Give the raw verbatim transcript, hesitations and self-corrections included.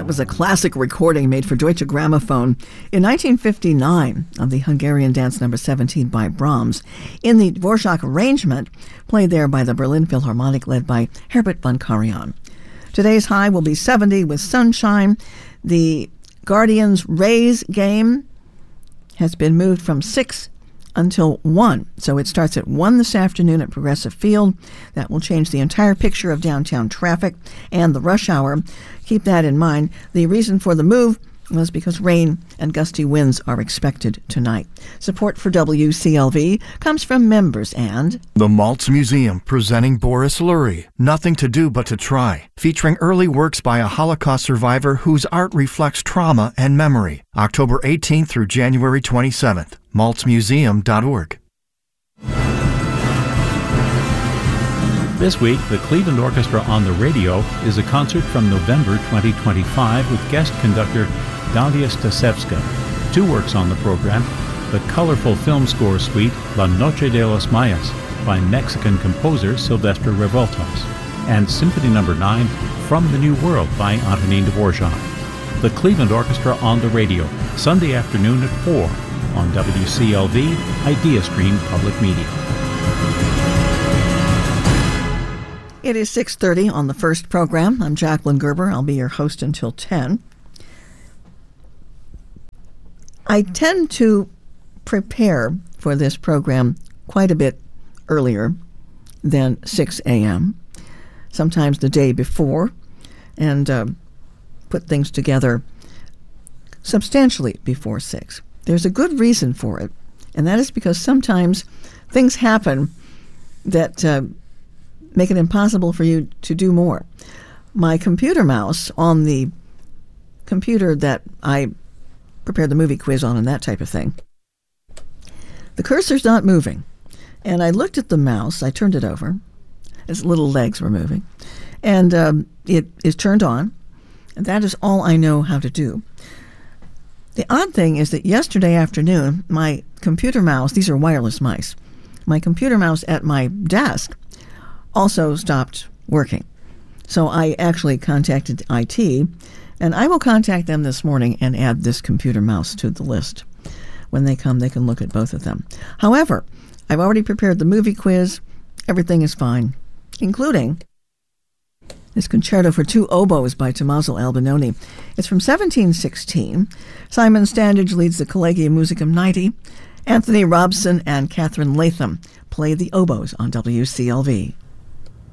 That was a classic recording made for Deutsche Grammophon in nineteen fifty-nine of the Hungarian dance number seventeen by Brahms, in the Dvorak arrangement played there by the Berlin Philharmonic led by Herbert von Karajan. Today's high will be seventy with sunshine. The Guardians Rays game has been moved from six until one. So it starts at one this afternoon at Progressive Field. That will change the entire picture of downtown traffic and the rush hour. Keep that in mind. The reason for the move was because rain and gusty winds are expected tonight. Support for W C L V comes from members and the Maltz Museum presenting Boris Lurie, Nothing to Do But to Try, featuring early works by a Holocaust survivor whose art reflects trauma and memory. October eighteenth through January twenty-seventh. maltz museum dot org. This week, the Cleveland Orchestra on the Radio is a concert from November twenty twenty-five with guest conductor Dalia Stasevska. Two works on the program: the colorful film score suite La Noche de los Mayas by Mexican composer Silvestre Revoltas, and Symphony Number nine From the New World by Antonin Dvorak. The Cleveland Orchestra on the Radio, Sunday afternoon at four on W C L V IdeaStream Public Media. It is six thirty on the first program. I'm Jacqueline Gerber. I'll be your host until ten. I tend to prepare for this program quite a bit earlier than six a.m., sometimes the day before, and uh, put things together substantially before six. There's a good reason for it, and that is because sometimes things happen that uh, make it impossible for you to do more. My computer mouse on the computer that I prepared the movie quiz on and that type of thing, the cursor's not moving. And I looked at the mouse, I turned it over, its little legs were moving, and um, it is turned on, and that is all I know how to do. The odd thing is that yesterday afternoon, my computer mouse, these are wireless mice, my computer mouse at my desk also stopped working. So I actually contacted I T, and I will contact them this morning and add this computer mouse to the list. When they come, they can look at both of them. However, I've already prepared the movie quiz. Everything is fine, including this concerto for two oboes by Tommaso Albinoni. It's from seventeen sixteen. Simon Standage leads the Collegium Musicum ninety. Anthony Robson and Catherine Latham play the oboes on W C L V.